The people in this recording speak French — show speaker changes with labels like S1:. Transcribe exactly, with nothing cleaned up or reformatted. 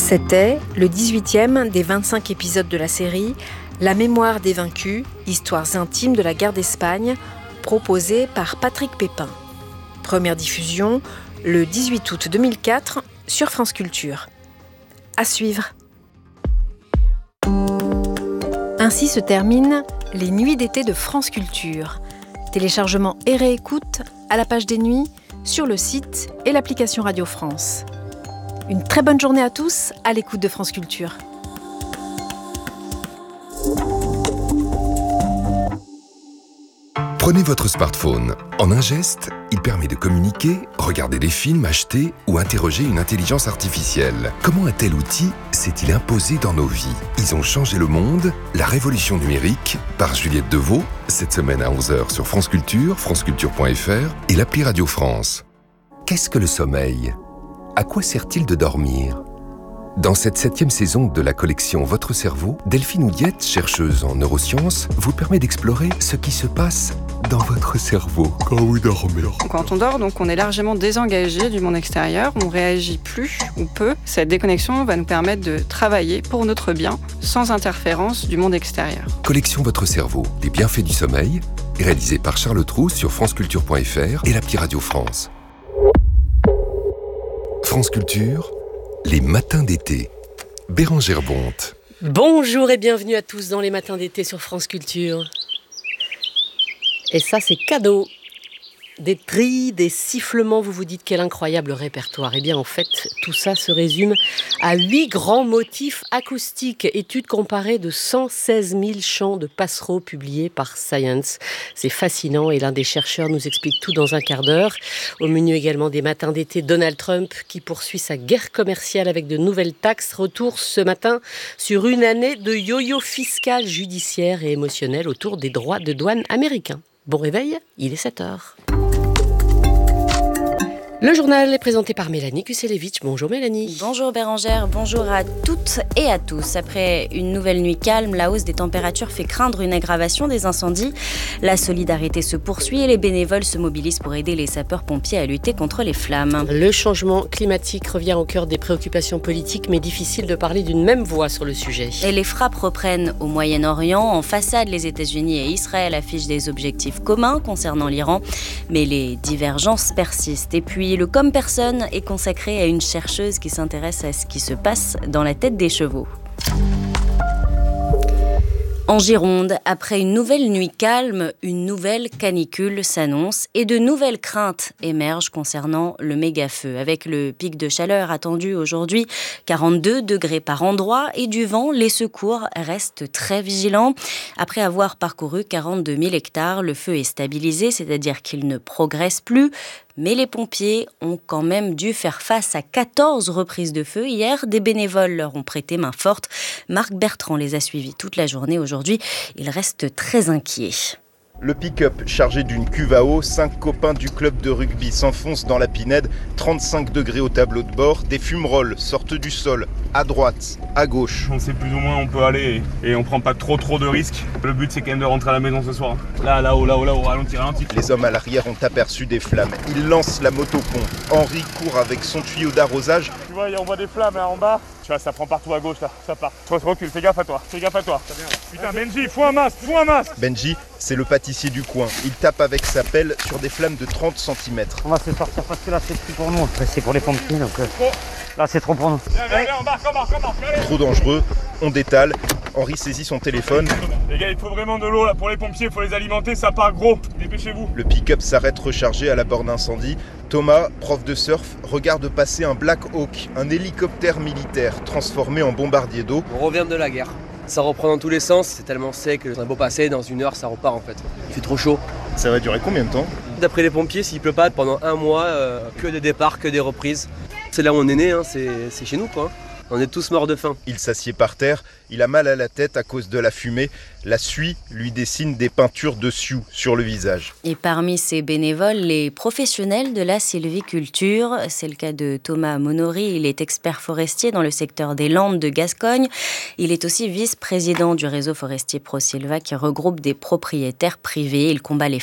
S1: C'était le dix-huitième des vingt-cinq épisodes de la série La mémoire des vaincus, histoires intimes de la guerre d'Espagne, proposée par Patrick Pépin. Première diffusion le dix-huit août deux mille quatre sur France Culture. À suivre. Ainsi se terminent les nuits d'été de France Culture. Téléchargement et réécoute à la page des nuits, sur le site et l'application Radio France. Une très bonne journée à tous à l'écoute de France Culture.
S2: Prenez votre smartphone. En un geste, il permet de communiquer, regarder des films, acheter ou interroger une intelligence artificielle. Comment un tel outil s'est-il imposé dans nos vies ? Ils ont changé le monde, la révolution numérique, par Juliette Deveau, cette semaine à onze heures sur France Culture, franceculture point f r et l'appli Radio France. Qu'est-ce que le sommeil ? À quoi sert-il de dormir ? Dans cette septième saison de la collection Votre cerveau, Delphine Oudiette, chercheuse en neurosciences, vous permet d'explorer ce qui se passe dans votre cerveau quand vous dormez.
S3: Quand on dort, donc, on est largement désengagé du monde extérieur, on réagit plus ou peu. Cette déconnexion va nous permettre de travailler pour notre bien, sans interférence du monde extérieur.
S2: Collection Votre cerveau, les bienfaits du sommeil, réalisé par Charles Trousse sur franceculture point f r et l'appli Radio France. France Culture, les matins d'été. Bérengère Bonte.
S4: Bonjour et bienvenue à tous dans les matins d'été sur France Culture. Et ça, c'est cadeau. Des trilles, des sifflements, vous vous dites quel incroyable répertoire. Eh bien, en fait, tout ça se résume à huit grands motifs acoustiques. Étude comparée de cent seize mille chants de passereaux publiés par Science. C'est fascinant et l'un des chercheurs nous explique tout dans un quart d'heure. Au menu également des matins d'été, Donald Trump qui poursuit sa guerre commerciale avec de nouvelles taxes. Retour ce matin sur une année de yo-yo fiscal, judiciaire et émotionnel autour des droits de douane américains. Bon réveil, il est sept heures. Le journal est présenté par Mélanie Kuselevitch. Bonjour Mélanie.
S5: Bonjour Bérengère, bonjour à toutes et à tous. Après une nouvelle nuit calme, la hausse des températures fait craindre une aggravation des incendies. La solidarité se poursuit et les bénévoles se mobilisent pour aider les sapeurs-pompiers à lutter contre les flammes.
S4: Le changement climatique revient au cœur des préoccupations politiques, mais difficile de parler d'une même voix sur le sujet.
S5: Et les frappes reprennent au Moyen-Orient. En façade, les États-Unis et Israël affichent des objectifs communs concernant l'Iran, mais les divergences persistent. Et puis, le Comme Personne est consacré à une chercheuse qui s'intéresse à ce qui se passe dans la tête des chevaux. En Gironde, après une nouvelle nuit calme, une nouvelle canicule s'annonce et de nouvelles craintes émergent concernant le méga-feu. Avec le pic de chaleur attendu aujourd'hui, quarante-deux degrés par endroit et du vent, les secours restent très vigilants. Après avoir parcouru quarante-deux mille hectares, le feu est stabilisé, c'est-à-dire qu'il ne progresse plus. Mais les pompiers ont quand même dû faire face à quatorze reprises de feu. Hier, des bénévoles leur ont prêté main forte. Marc Bertrand les a suivis toute la journée. Aujourd'hui, il reste très inquiet.
S6: Le pick-up chargé d'une cuve à eau, cinq copains du club de rugby s'enfoncent dans la pinède, trente-cinq degrés au tableau de bord, des fumerolles sortent du sol, à droite, à gauche.
S7: On sait plus ou moins où on peut aller et on prend pas trop trop de risques. Le but c'est quand même de rentrer à la maison ce soir. Là, là-haut, là-haut, là-haut, ralenti, ralenti.
S6: Les hommes à l'arrière ont aperçu des flammes. Ils lancent la motopompe. Henri court avec son tuyau d'arrosage.
S7: Tu vois, on voit des flammes là en bas. Tu vois, ça prend partout à gauche là, ça part. Toi, recule, fais gaffe à toi, fais gaffe à toi. Putain, Benji, faut un masque, faut un masque.
S6: Benji, c'est le pâtissier du coin. Il tape avec sa pelle sur des flammes de trente centimètres.
S8: On va se sortir parce que là, c'est plus pour nous. C'est pour les pompiers, donc euh, là, c'est trop pour nous.
S7: Viens, viens, viens, embarque, embarque, embarque.
S6: Trop dangereux, on détale. Henri saisit son téléphone.
S7: Les gars, il faut vraiment de l'eau là pour les pompiers, il faut les alimenter, ça part gros. Dépêchez-vous.
S6: Le pick-up s'arrête rechargé à la borne d'incendie. Thomas, prof de surf, regarde passer un Black Hawk, un hélicoptère militaire transformé en bombardier d'eau.
S9: On revient de la guerre. Ça reprend dans tous les sens, c'est tellement sec que un beau passé, dans une heure ça repart en fait. Il fait trop chaud.
S6: Ça va durer combien de temps ?
S9: D'après les pompiers, s'il pleut pas pendant un mois, euh, que des départs, que des reprises. C'est là où on est né, hein, c'est, c'est chez nous quoi. On est tous morts de faim.
S6: Il s'assied par terre, il a mal à la tête à cause de la fumée. La suie lui dessine des peintures de sioux sur le visage.
S5: Et parmi ces bénévoles, les professionnels de la sylviculture. C'est le cas de Thomas Monori. Il est expert forestier dans le secteur des Landes de Gascogne. Il est aussi vice-président du réseau forestier ProSylva qui regroupe des propriétaires privés. Il combat les